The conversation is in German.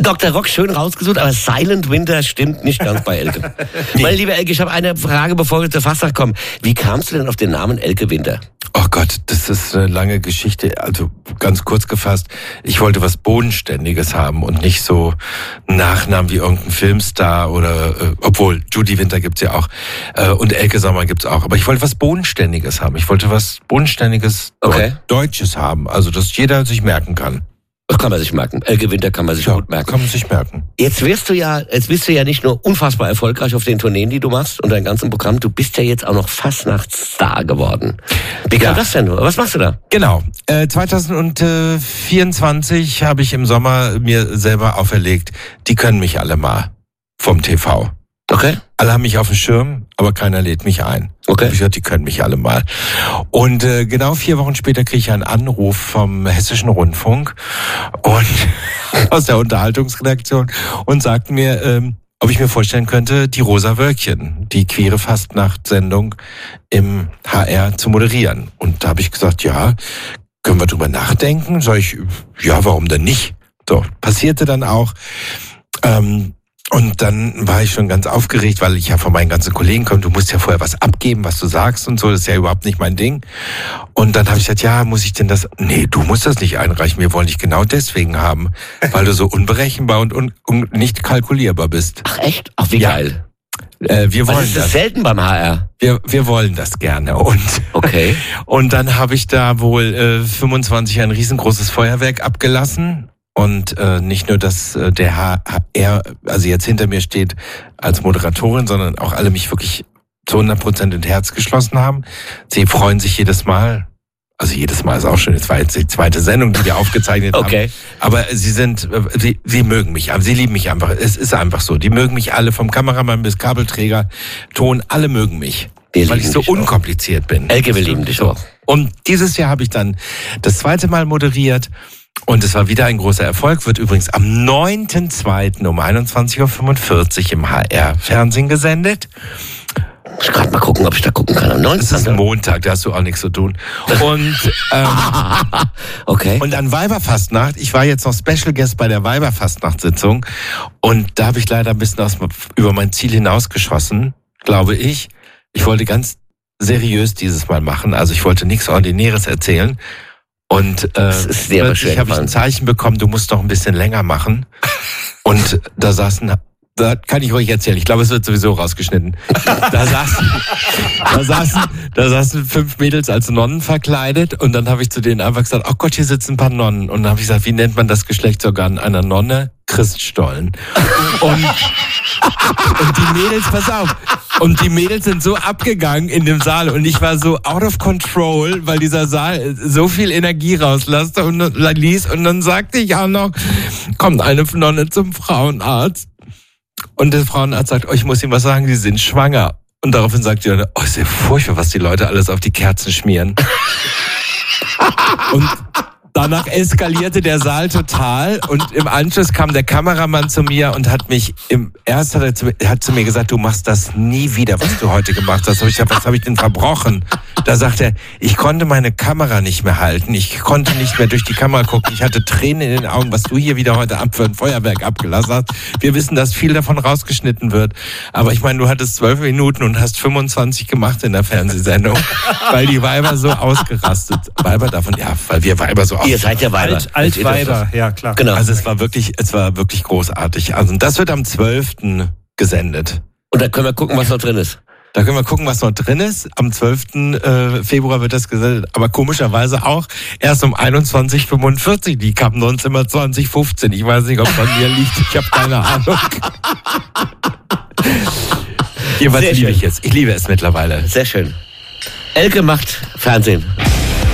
Dr. Rock schön rausgesucht, aber Silent Winter stimmt nicht ganz bei Elke. Meine liebe Elke, ich habe eine Frage, bevor wir zur Fastnacht kommen. Wie kamst du denn auf den Namen Elke Winter? Oh Gott, das ist eine lange Geschichte. Also ganz kurz gefasst, ich wollte was Bodenständiges haben und nicht so einen Nachnamen wie irgendein Filmstar oder, obwohl Judy Winter gibt's ja auch und Elke Sommer gibt's auch. Aber ich wollte was Bodenständiges haben. Ich wollte was Bodenständiges Deutsches haben, also dass jeder sich merken kann. Das kann man sich merken. Elke Winter kann man sich gut merken. Kann man sich merken. Jetzt bist du ja nicht nur unfassbar erfolgreich auf den Tourneen, die du machst und dein ganzes Programm, du bist ja jetzt auch noch Fastnachtsstar geworden. Wie kam das denn? Was machst du da? Genau. 2024 habe ich im Sommer mir selber auferlegt, die können mich alle mal vom TV. Okay. Alle haben mich auf dem Schirm, aber keiner lädt mich ein. Okay. Ich gesagt, die können mich alle mal. Und genau 4 Wochen später kriege ich einen Anruf vom Hessischen Rundfunk und aus der Unterhaltungsredaktion und sagt mir, ob ich mir vorstellen könnte, die Rosa Wölkchen, die queere Fastnacht-Sendung im HR zu moderieren. Und da habe ich gesagt, ja, können wir drüber nachdenken? Sag ich, ja, warum denn nicht? So, passierte dann auch. Und dann war ich schon ganz aufgeregt, weil ich ja von meinen ganzen Kollegen komme, du musst ja vorher was abgeben, was du sagst und so, das ist ja überhaupt nicht mein Ding. Und dann habe ich gesagt, ja, muss ich denn das? Nee, du musst das nicht einreichen, wir wollen dich genau deswegen haben, weil du so unberechenbar und nicht kalkulierbar bist. Ach echt? Ach, wie geil. Wir wollen das ist selten beim HR. Wir wollen das gerne. Und, okay. Und dann habe ich da wohl 25 ein riesengroßes Feuerwerk abgelassen. Und nicht nur, dass der HR, also jetzt hinter mir steht als Moderatorin, sondern auch alle mich wirklich zu 100% ins Herz geschlossen haben. Sie freuen sich jedes Mal. Also jedes Mal ist auch schon, es war jetzt die 2. Sendung, die wir aufgezeichnet haben. Aber sie mögen mich, aber sie lieben mich einfach. Es ist einfach so. Die mögen mich alle, vom Kameramann bis Kabelträger, Ton, alle mögen mich. Weil ich so unkompliziert bin. Elke, wir lieben dich auch. Und dieses Jahr habe ich dann das 2. Mal moderiert. Und es war wieder ein großer Erfolg, wird übrigens am 9.2. um 21.45 Uhr im HR-Fernsehen gesendet. Ich kann gerade mal gucken, ob ich da gucken kann. Am 9. Es ist ein Montag, da hast du auch nichts zu tun. Und, okay. Und an Weiberfastnacht, ich war jetzt noch Special Guest bei der Weiberfastnacht-Sitzung und da habe ich leider ein bisschen über mein Ziel hinausgeschossen, glaube ich. Ich wollte ganz seriös dieses Mal machen, also ich wollte nichts Ordinäres erzählen. Und plötzlich habe ich ein Zeichen bekommen, du musst noch ein bisschen länger machen. Und da kann ich euch erzählen, ich glaube, es wird sowieso rausgeschnitten. Da saßen 5 Mädels als Nonnen verkleidet und dann habe ich zu denen einfach gesagt, oh Gott, hier sitzen ein paar Nonnen. Und dann habe ich gesagt, wie nennt man das Geschlechtsorgan einer Nonne? Christstollen. Und die Mädels, pass auf, und die Mädels sind so abgegangen in dem Saal und ich war so out of control, weil dieser Saal so viel Energie rauslasse und ließ. Und dann sagte ich auch noch, kommt eine Nonne zum Frauenarzt. Und der Frauenarzt sagt, oh, ich muss Ihnen was sagen, Sie sind schwanger. Und daraufhin sagt die Nonne, oh, ist ja furchtbar, was die Leute alles auf die Kerzen schmieren. Und danach eskalierte der Saal total und im Anschluss kam der Kameramann zu mir und hat zu mir gesagt, du machst das nie wieder, was du heute gemacht hast. Was habe ich denn verbrochen? Da sagt er, ich konnte meine Kamera nicht mehr halten, ich konnte nicht mehr durch die Kamera gucken, ich hatte Tränen in den Augen, was du hier wieder heute Abend für ein Feuerwerk abgelassen hast. Wir wissen, dass viel davon rausgeschnitten wird, aber ich meine, du hattest 12 Minuten und hast 25 gemacht in der Fernsehsendung, weil die Weiber so ausgerastet, weil wir Weiber so Ihr seid ja Weiber. Altweiber, ja klar. Genau. Also es war wirklich großartig. Also das wird am 12. gesendet. Und da können wir gucken, was noch drin ist. Da können wir gucken, was noch drin ist. Am 12. Februar wird das gesendet. Aber komischerweise auch erst um 21.45 Uhr. Die kamen sonst immer 2015. Ich weiß nicht, ob es an mir liegt. Ich habe keine Ahnung. Jedenfalls liebe ich es. Ich liebe es mittlerweile. Sehr schön. Elke macht Fernsehen.